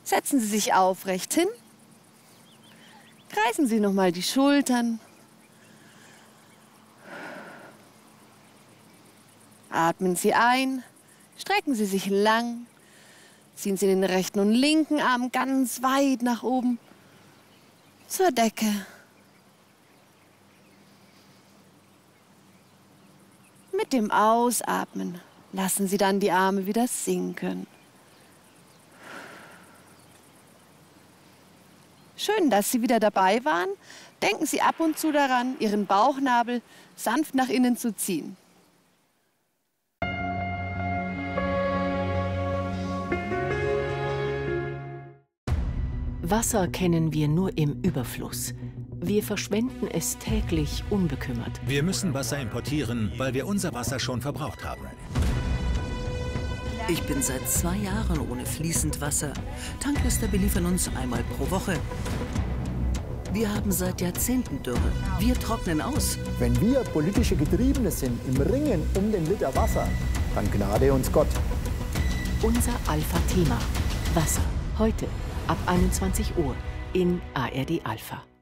Setzen Sie sich aufrecht hin. Kreisen Sie nochmal die Schultern. Atmen Sie ein, strecken Sie sich lang. Ziehen Sie den rechten und linken Arm ganz weit nach oben zur Decke. Mit dem Ausatmen lassen Sie dann die Arme wieder sinken. Schön, dass Sie wieder dabei waren. Denken Sie ab und zu daran, Ihren Bauchnabel sanft nach innen zu ziehen. Wasser kennen wir nur im Überfluss. Wir verschwenden es täglich unbekümmert. Wir müssen Wasser importieren, weil wir unser Wasser schon verbraucht haben. Ich bin seit 2 Jahren ohne fließend Wasser. Tanklaster beliefern uns einmal pro Woche. Wir haben seit Jahrzehnten Dürre. Wir trocknen aus. Wenn wir politische Getriebene sind im Ringen um den Liter Wasser, dann gnade uns Gott. Unser Alpha-Thema. Wasser. Heute ab 21 Uhr in ARD Alpha.